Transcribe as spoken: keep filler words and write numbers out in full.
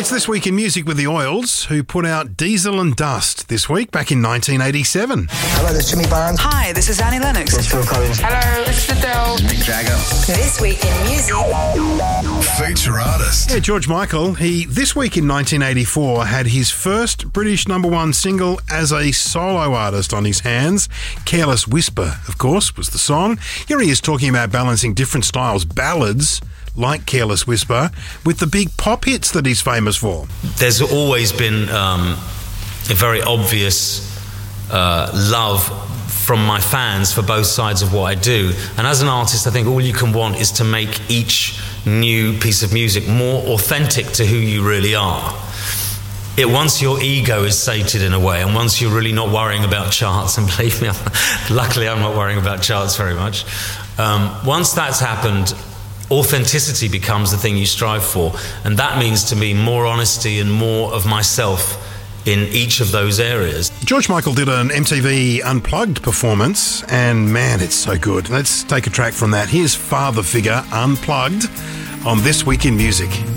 It's This Week in Music with the Oils, who put out Diesel and Dust this week, back in nineteen eighty-seven. Hello, this is Jimmy Barnes. Hi, this is Annie Lennox. This is Phil Collins. Hello, it's Adele. Mick Jagger. This Week in Music. Feature artist. Yeah, George Michael, he, this week in nineteen eighty-four, had his first British number one single as a solo artist on his hands. Careless Whisper, of course, was the song. Here he is talking about balancing different styles, ballads, like Careless Whisper, with the big pop hits that he's famous for. There's always been um, a very obvious uh, love from my fans for both sides of what I do. And as an artist, I think all you can want is to make each new piece of music more authentic to who you really are. It once your ego is sated in a way, and once you're really not worrying about charts, and believe me, luckily I'm not worrying about charts very much. Um, once that's happened, authenticity becomes the thing you strive for, and that means to me more honesty and more of myself in each of those areas. George Michael did an M T V Unplugged performance, and man, it's so good. Let's take a track from that. Here's Father Figure Unplugged on This Week in Music.